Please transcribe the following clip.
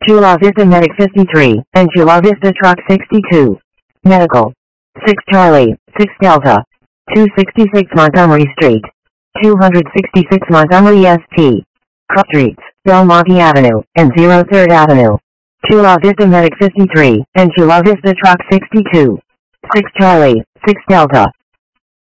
Chula Vista Medic 53, and Chula Vista Truck 62. Medical. 6 Charlie, 6 Delta. 266 Montgomery Street. 266 Montgomery St. Cross Streets, Belmonte Avenue, and 03rd Avenue. Chula Vista Medic 53, and Chula Vista Truck 62. 6 Charlie, 6 Delta.